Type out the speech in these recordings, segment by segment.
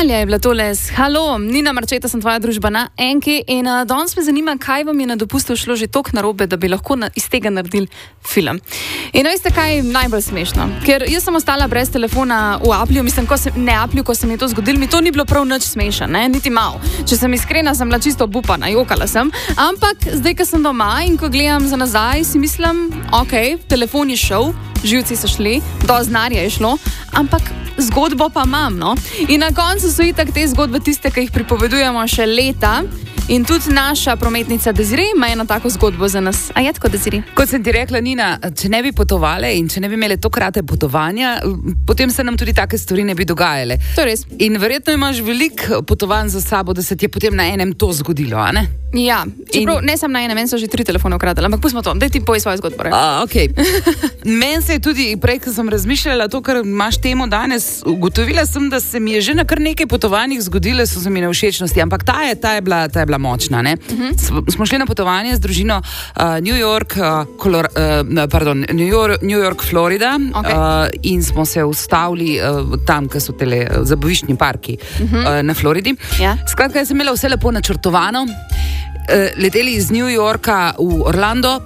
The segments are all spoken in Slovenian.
Dalje je bila tole s halo, Nina Marčeta, sem tvoja družba na Enki in danes me zanima, kaj vam je na dopustu šlo že toliko narobe, da bi lahko iz tega naredili film. In veste, kaj je najbolj smešno? Ker jaz sem ostala brez telefona v Applju, mislim, ko se mi je to zgodilo, mi to ni bilo prav nič smešno, ne? Niti malo. Če sem iskrena, sem bila čisto obupana, jokala sem, ampak zdaj, ko sem doma in ko gledam za nazaj, si mislim, ok, telefon je šel, živci so šli, do znarja je šlo, ampak zgodbo pa imam, no. In na koncu so itak te zgodbe tiste, ki jih pripovedujemo še leta. In tudi naša prometnica Desiree ima eno tako zgodbo za nas. A je tako, Desiree? Kot sem ti rekla, Nina, če ne bi potovale in če ne bi imele tokrate potovanja, potem se nam tudi take stvari ne bi dogajale. To je res. In verjetno imaš veliko potovanj za sabo, da se ti je potem na enem to zgodilo, a ne? Ja, čeprav ne sem na enem, meni so že 3 telefone ukradli, ampak pustimo to, daj ti povej svojo zgodbo. Okay. Meni se je tudi, prej, ko sem razmišljala to, kar imaš temo danes, ugotovila sem, da se mi je že na kar nekaj potovanjih zgodile, so se mi nevšečnosti, ampak ta je bila močna, ne? Smo šli na potovanje z družino New York, Florida, in smo se ustavili tam, kjer so tele zabaviščni parki na Floridi. Ja. Skratka, jaz sem imela vse lepo načrtovano. Leteli iz New Yorka v Orlando,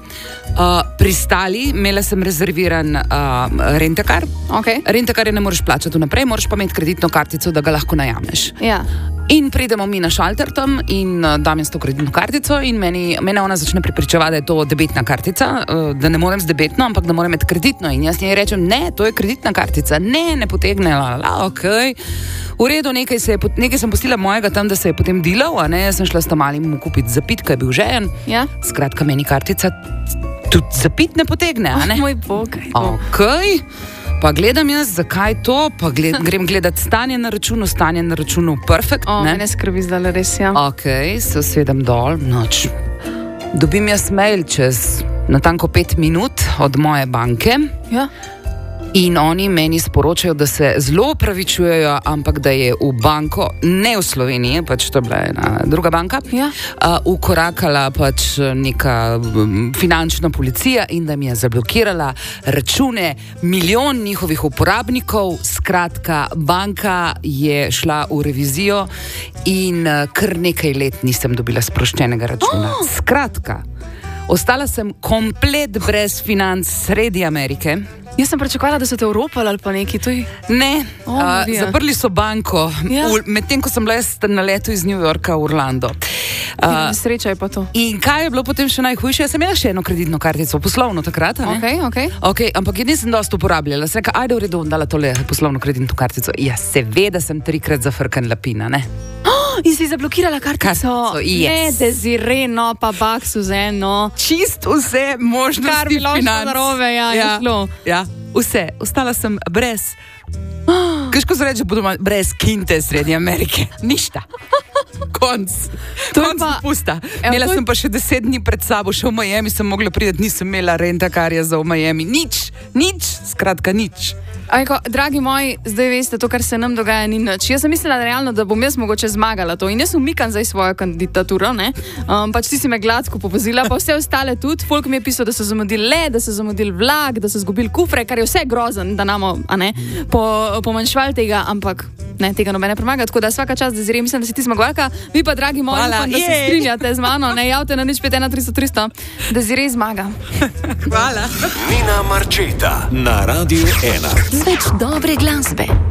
pristali, imela sem rezerviran rentakar. Okay. Rentakarja ne moreš plačati vnaprej, moraš pa imeti kreditno kartico, da ga lahko najameš. Ja. In pridemo mi na šalter tam in dam jaz to kreditno kartico in mene ona začne prepričevati, da je to debetna kartica, da ne morem z debetno, ampak da moram imeti kreditno. In jaz njej rečem, ne, to je kreditna kartica, ne potegne, ok. V redu, nekaj sem pustila mojega tam, da se je potem dilal, a ne, jaz sem šla s tam malim kupiti zapit, kaj je bil žejen. Ja. Skratka, meni kartica tudi zapit ne potegne, a ne? Moj bog. Ok. Pa gledam jaz, zakaj to, pa grem gledat stanje na računu, perfekt, ne? Ne skrbi zdaj res, ja. Ok, se usedem dol, noč. Dobim jaz mail čez natanko 5 minut od moje banke. Ja. In oni meni sporočajo, da se zelo opravičujejo, ampak da je v banko, ne v Sloveniji, pač to je bila ena druga banka, Ja. Ukorakala pač neka finančna policija in da mi je zablokirala račune milijon njihovih uporabnikov. Skratka, banka je šla v revizijo in kar nekaj let nisem dobila sproščenega računa. Skratka, ostala sem komplet brez financ sredi Amerike. Jaz sem pričakovala, da so te oropali ali pa neki tuji. Ne, zaprli so banko, Ja. medtem ko sem bila na letu iz New Yorka v Orlando. Sreča je pa to. In kaj je bilo potem še najhujše? Jaz sem imela še eno kreditno kartico, poslovno takrat, a ne? Ok. Ampak je nisem dosti uporabljala. Sem rekla, ajde v redu, bom dala tole poslovno kreditno kartico. Ja, seveda sem 3-krat zafrkanila pina, ne? In si zablokirala kartico? Yes. Ne, Desiree, no, pa baksu z eno. Čist vse možnosti financ. Kar bi lahko narobe, je šlo. Ja, vse. Ostala sem brez, kako se reče, brez kinte sredi Amerike. Ništa. Konc dopusta. Imela sem pa še 10 dni pred sabo, še v Miami sem mogla priti, nisem imela rentakarja za v Miami. Nič, skratka nič. Ajko, dragi moji, zdaj veste, to, kar se nam dogaja, ni nič. Jaz sem mislila realno, da bom jaz mogoče zmagala to in jaz umikam zdaj svojo kandidaturo, ne? Pač ti si me gladko povozila, pa vse ostale tudi. Folk mi je pisal, da so zamudili let, da so zamudili vlak, da so zgubili kufre, kar je vse grozen, da namo, pomanjšvali tega, ampak ne, tega nobene premaga. Tako da svaka čast, Desiree, mislim, da si ti zmagovalka. Vi pa, dragi moji, upam, da se strinjate z mano, ne javte na 051 300 300. Desiree zmaga. Hvala. Nina Marčeta na Radiu 1. Več dobre glasbe.